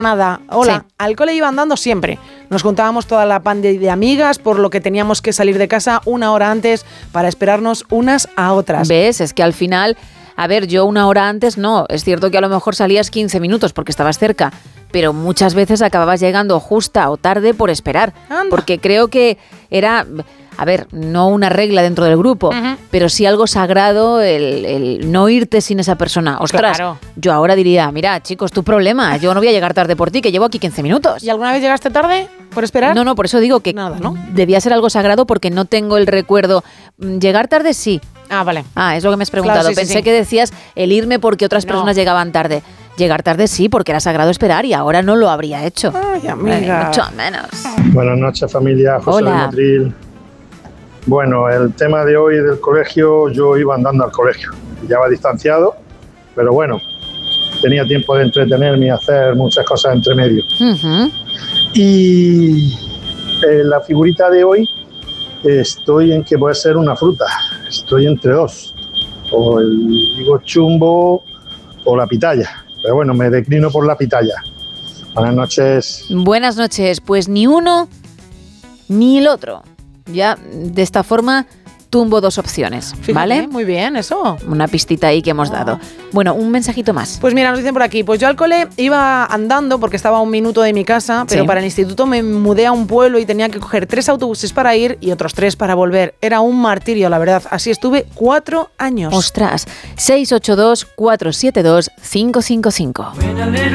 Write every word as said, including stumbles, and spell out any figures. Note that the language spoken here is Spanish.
Nada, hola, Sí. al cole iba andando siempre. Nos juntábamos toda la panda de amigas, por lo que teníamos que salir de casa una hora antes para esperarnos unas a otras. ¿Ves? Es que al final, a ver, yo una hora antes no. Es cierto que a lo mejor salías quince minutos porque estabas cerca, pero muchas veces acababas llegando justa o tarde por esperar. Anda. Porque creo que era, a ver, no una regla dentro del grupo, Ujú. pero sí algo sagrado el, el no irte sin esa persona. Ostras, Claro. yo ahora diría, mira, chicos, tu problema, yo no voy a llegar tarde por ti, que llevo aquí quince minutos. ¿Y alguna vez llegaste tarde por esperar? No, no, por eso digo que Nada, ¿no? debía ser algo sagrado porque no tengo el recuerdo. Mm, Llegar tarde sí. Ah, vale. Ah, es lo que me has preguntado. Claro, sí, sí, Pensé sí. que decías el irme porque otras No. personas llegaban tarde. Llegar tarde sí, porque era sagrado esperar y ahora no lo habría hecho. Ay, Eh, amiga. mucho menos. Buenas noches, familia. José Hola. de Motril. Bueno, el tema de hoy del colegio, yo iba andando al colegio. Ya va distanciado, pero bueno, tenía tiempo de entretenerme y hacer muchas cosas entre medio. Ujú. Y eh, la figurita de hoy, estoy en que puede ser una fruta. Estoy entre dos. O el higo chumbo o la pitaya. Pero bueno, me declino por la pitaya. Buenas noches. Buenas noches. Pues ni uno ni el otro. Ya de esta forma tumbo dos opciones, Fíjate, ¿vale? Muy bien, eso. Una pistita ahí que hemos Ah. dado. Bueno, un mensajito más. Pues mira, nos dicen por aquí, pues yo al cole iba andando porque estaba a un minuto de mi casa, pero Sí. para el instituto me mudé a un pueblo y tenía que coger tres autobuses para ir y otros tres para volver. Era un martirio, la verdad. Así estuve cuatro años. Ostras, seis ocho dos, cuatro siete dos, cinco cinco cinco.